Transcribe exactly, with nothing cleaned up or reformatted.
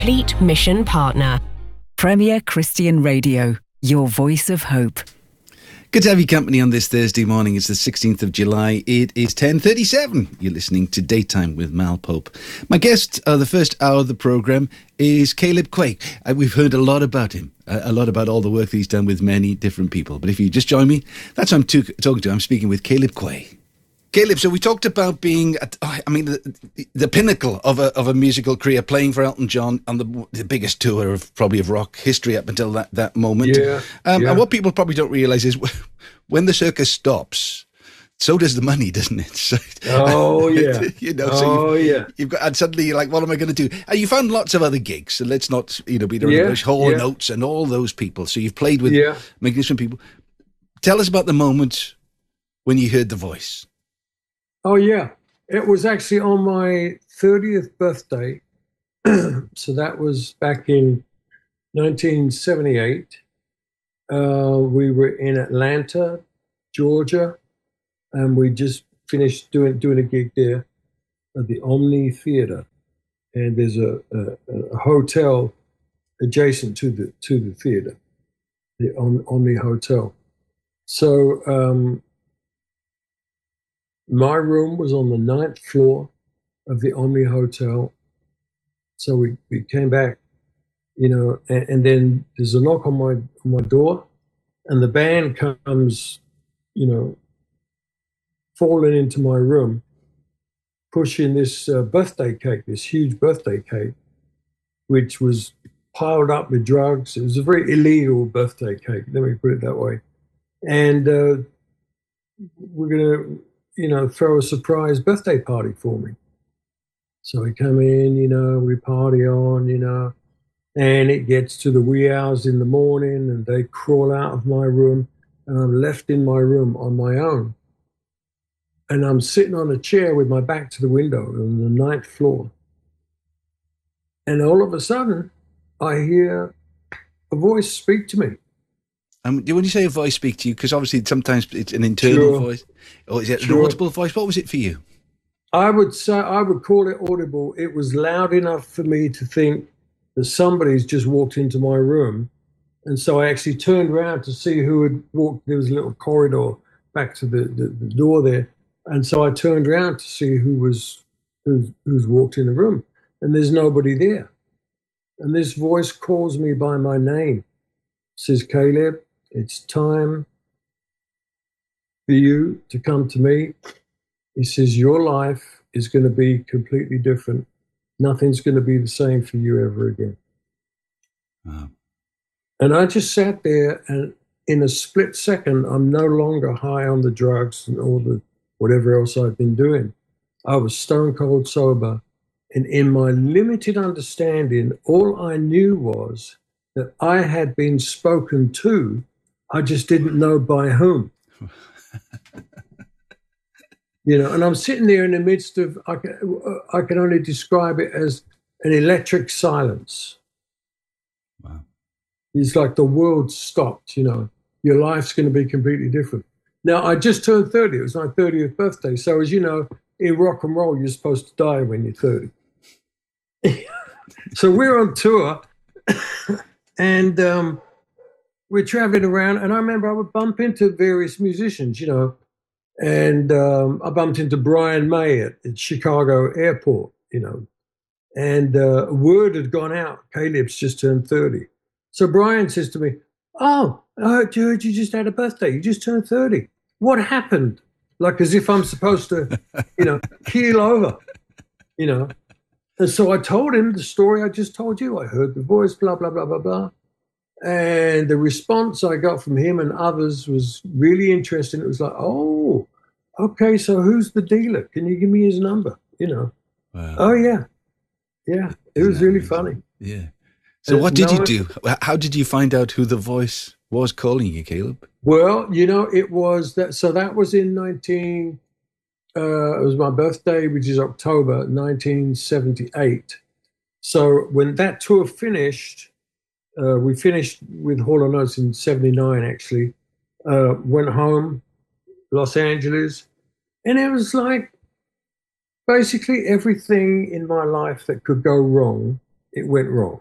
Complete Mission Partner. Premier Christian Radio, your voice of hope. Good to have your company on this Thursday morning. It's the sixteenth of July. It is ten thirty-seven. You're listening to Daytime with Mal Pope. My guest, uh, the first hour of the programme, is Caleb Quaye. Uh, we've heard a lot about him, uh, a lot about all the work that he's done with many different people. But if you just join me, that's who I'm to- talking to. I'm speaking with Caleb Quaye. Caleb, so we talked about being, at, oh, I mean, the, the pinnacle of a of a musical career, playing for Elton John on the the biggest tour of probably of rock history up until that, that moment. Yeah, um, yeah. And what people probably don't realise is when the circus stops, so does the money, doesn't it? So, oh, yeah. you know, oh, so you've, yeah. You've got, and suddenly you're like, what am I going to do? And you found lots of other gigs, so let's not, you know, be the Yeah, Hall yeah. and Oates and all those people. So you've played with Yeah. magnificent people. Tell us about the moment when you heard the voice. Oh, yeah. It was actually on my thirtieth birthday. So that was back in nineteen seventy-eight. Uh, we were in Atlanta, Georgia, and we just finished doing doing a gig there at the Omni Theater. And there's a, a, a hotel adjacent to the to the theater, the Om, Omni Hotel. So um, my room was on the ninth floor of the Omni Hotel. So we, we came back, you know, and, and then there's a knock on my on my door, and the band comes, you know, falling into my room, pushing this uh, birthday cake, this huge birthday cake, which was piled up with drugs. It was a very illegal birthday cake, let me put it that way. And uh, we're going to, you know, throw a surprise birthday party for me. So we come in, you know, we party on, you know, and it gets to the wee hours in the morning and they crawl out of my room and I'm left in my room on my own. And I'm sitting on a chair with my back to the window on the ninth floor. And all of a sudden, I hear a voice speak to me. Um, when you say a voice speak to you, because obviously sometimes it's an internal Sure. voice, or is it Sure. an audible voice? What was it for you? I would say, I would call it audible. It was loud enough for me to think that somebody's just walked into my room. And so I actually turned around to see who had walked. There was a little corridor back to the, the, the door there. And so I turned around to see who was, who's, who's walked in the room. And there's nobody there. And this voice calls me by my name. Says, Caleb, it's time for you to come to me. He says, your life is going to be completely different. Nothing's going to be the same for you ever again. Wow. And I just sat there, and in a split second, I'm no longer high on the drugs and all the whatever else I've been doing. I was stone cold sober. And in my limited understanding, all I knew was that I had been spoken to. I just didn't know by whom. You know, and I'm sitting there in the midst of, I can, I can only describe it as an electric silence. Wow. It's like the world stopped, you know. Your life's going to be completely different. Now, I just turned thirty. It was my thirtieth birthday. So, as you know, in rock and roll, you're supposed to die when you're thirty. So we're on tour, and um, we're traveling around. And I remember I would bump into various musicians, you know, and um, I bumped into Brian May at, at Chicago Airport, you know, and uh, word had gone out. Caleb's just turned thirty. So Brian says to me, oh, I heard you, heard you just had a birthday. You just turned thirty. What happened? Like as if I'm supposed to, you know, keel over, you know. And so I told him the story I just told you. I heard the voice, blah, blah, blah, blah, blah. And the response I got from him and others was really interesting. It was like, oh, okay, so who's the dealer? Can you give me his number? You know. Wow. Oh, yeah. Yeah, it was really funny. Yeah. So Uh, what did no, you do? How did you find out who the voice was calling you, Caleb? Well, you know, it was that. So that was in nineteen. Uh, it was my birthday, which is October nineteen seventy-eight. So when that tour finished, uh, we finished with Hall and Oates in seventy-nine. Actually, uh, went home, Los Angeles, and it was like basically everything in my life that could go wrong it went wrong.